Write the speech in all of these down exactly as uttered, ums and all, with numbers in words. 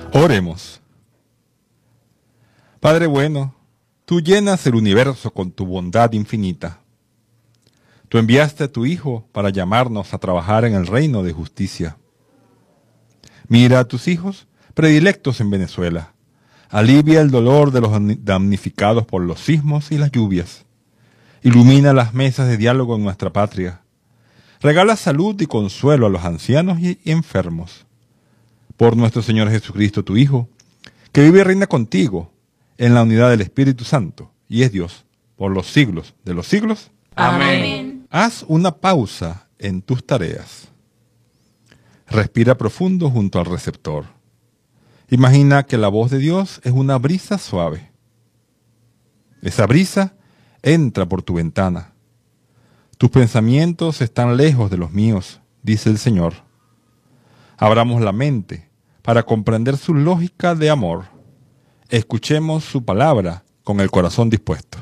Oremos. Padre bueno, tú llenas el universo con tu bondad infinita. Tú enviaste a tu Hijo para llamarnos a trabajar en el reino de justicia. Mira a tus hijos predilectos en Venezuela. Alivia el dolor de los damnificados por los sismos y las lluvias. Ilumina las mesas de diálogo en nuestra patria. Regala salud y consuelo a los ancianos y enfermos. Por nuestro Señor Jesucristo, tu Hijo, que vive y reina contigo en la unidad del Espíritu Santo, y es Dios, por los siglos de los siglos. Amén. Haz una pausa en tus tareas. Respira profundo junto al receptor. Imagina que la voz de Dios es una brisa suave. Esa brisa entra por tu ventana. Tus pensamientos están lejos de los míos, dice el Señor. Abramos la mente para comprender su lógica de amor. Escuchemos su palabra con el corazón dispuesto.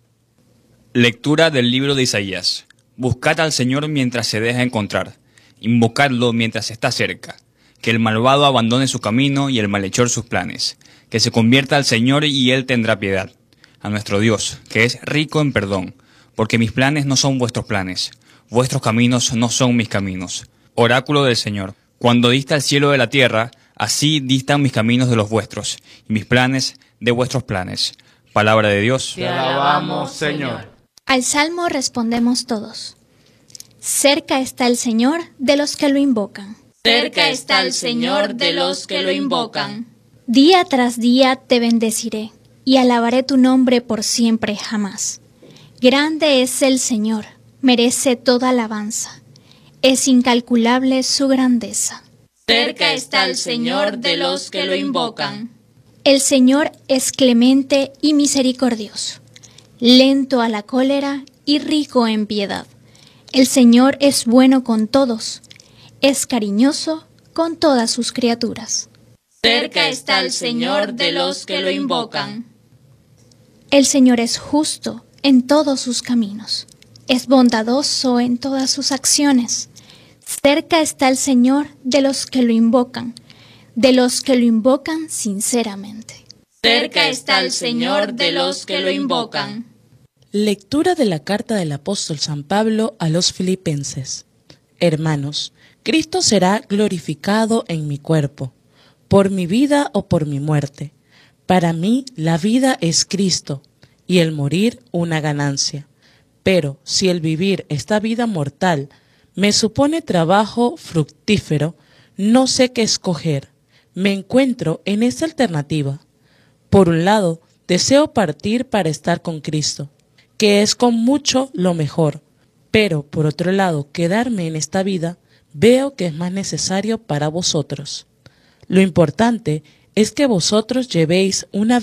Lectura del libro de Isaías. Buscad al Señor mientras se deja encontrar. Invocadlo mientras está cerca. Que el malvado abandone su camino y el malhechor sus planes. Que se convierta al Señor y Él tendrá piedad. A nuestro Dios, que es rico en perdón. Porque mis planes no son vuestros planes. Vuestros caminos no son mis caminos. Oráculo del Señor. Cuando dista el cielo de la tierra, así distan mis caminos de los vuestros, y mis planes de vuestros planes. Palabra de Dios. Te alabamos, Señor. Al Salmo respondemos todos. Cerca está el Señor de los que lo invocan. Cerca está el Señor de los que lo invocan. Día tras día te bendeciré, y alabaré tu nombre por siempre jamás. Grande es el Señor, merece toda alabanza. Es incalculable su grandeza. Cerca está el Señor de los que lo invocan. El Señor es clemente y misericordioso, lento a la cólera y rico en piedad. El Señor es bueno con todos, es cariñoso con todas sus criaturas. Cerca está el Señor de los que lo invocan. El Señor es justo en todos sus caminos, es bondadoso en todas sus acciones. Cerca está el Señor de los que lo invocan, de los que lo invocan sinceramente. Cerca está el Señor de los que lo invocan. Lectura de la carta del apóstol San Pablo a los Filipenses. Hermanos, Cristo será glorificado en mi cuerpo, por mi vida o por mi muerte. Para mí la vida es Cristo, y el morir una ganancia. Pero si el vivir esta vida mortal me supone trabajo fructífero, no sé qué escoger. Me encuentro en esta alternativa. Por un lado, deseo partir para estar con Cristo, que es con mucho lo mejor. Pero, por otro lado, quedarme en esta vida, veo que es más necesario para vosotros. Lo importante es que vosotros llevéis una